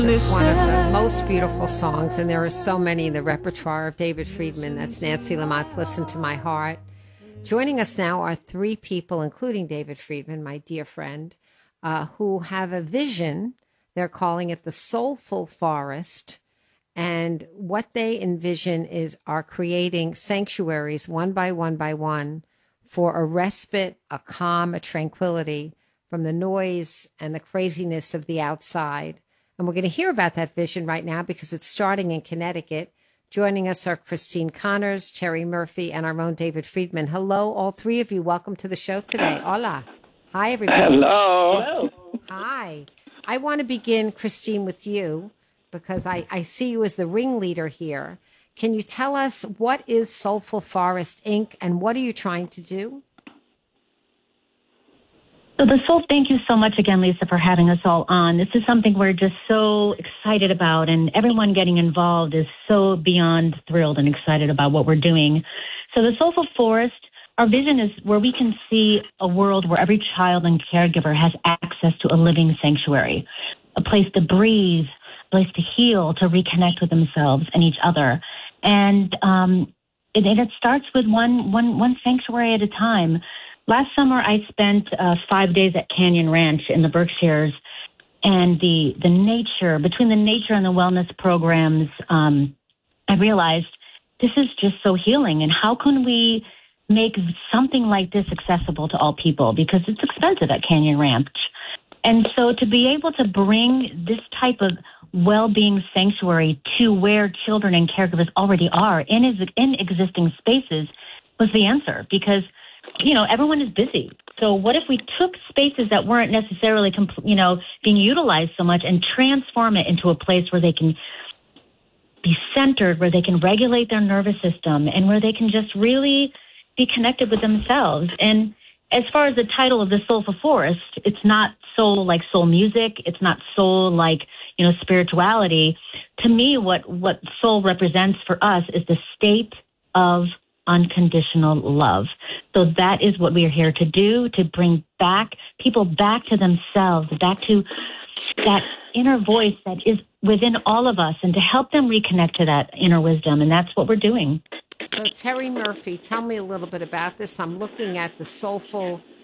Just one of the most beautiful songs, and there are so many in the repertoire of David Friedman. That's Nancy Lamott's Listen to My Heart. Joining us now are three people, including David Friedman, my dear friend, who have a vision. They're calling it the Soulful Forest. And what they envision are creating sanctuaries one by one for a respite, a calm, a tranquility from the noise and the craziness of the outside. And we're going to hear about that vision right now because it's starting in Connecticut. Joining us are Christine Connors, Terry Murphy, and our own David Friedman. Hello, all three of you. Welcome to the show today. Hola. Hi, everybody. Hello. Hi. I want to begin, Christine, with you because I see you as the ringleader here. Can you tell us what is Soulful Forest, Inc., and what are you trying to do? Thank you so much again, Lisa, for having us all on. This is something we're just so excited about, and everyone getting involved is so beyond thrilled and excited about what we're doing. So the Soulful Forest, our vision is where we can see a world where every child and caregiver has access to a living sanctuary, a place to breathe, a place to heal, to reconnect with themselves and each other. And it starts with one sanctuary at a time. Last summer, I spent 5 days at Canyon Ranch in the Berkshires, and the nature, between the nature and the wellness programs, I realized this is just so healing. And how can we make something like this accessible to all people? Because it's expensive at Canyon Ranch. And so to be able to bring this type of well-being sanctuary to where children and caregivers already are in existing spaces was the answer, because everyone is busy. So what if we took spaces that weren't necessarily, being utilized so much and transform it into a place where they can be centered, where they can regulate their nervous system, and where they can just really be connected with themselves? And as far as the title of the Soulful Forest, it's not soul like soul music. It's not soul like, spirituality. To me, what soul represents for us is the state of unconditional love. So that is what we are here to do, to bring people back to themselves, back to that inner voice that is within all of us, and to help them reconnect to that inner wisdom. And that's what we're doing. So Terry Murphy, tell me a little bit about this. I'm looking at the Soulful